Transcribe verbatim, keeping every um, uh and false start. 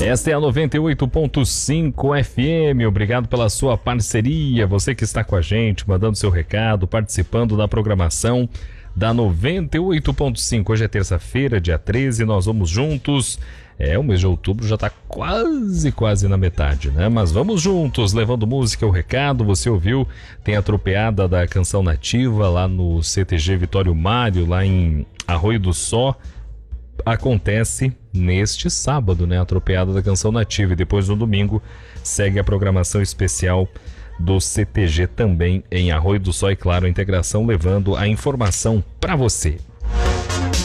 Esta é a noventa e oito ponto cinco F M, obrigado pela sua parceria, você que está com a gente, mandando seu recado, participando da programação da noventa e oito ponto cinco. Hoje é terça-feira, dia treze, nós vamos juntos. É, o mês de outubro já está quase, quase na metade, né? Mas vamos juntos, levando música, o recado. Você ouviu, tem a tropeada da Canção Nativa lá no C T G Vitório Mário, lá em Arroio do Só. Acontece neste sábado, né? A tropeada da Canção Nativa. E depois no domingo segue a programação especial do C T G também em Arroio do Só. E claro, a integração levando a informação para você.